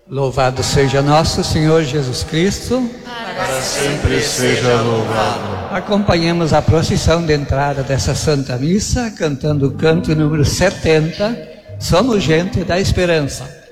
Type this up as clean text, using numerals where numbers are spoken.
Louvado seja nosso Senhor Jesus Cristo. Para sempre seja louvado. Acompanhemos a procissão de entrada dessa Santa Missa, cantando o canto número 70, Somos Gente da Esperança.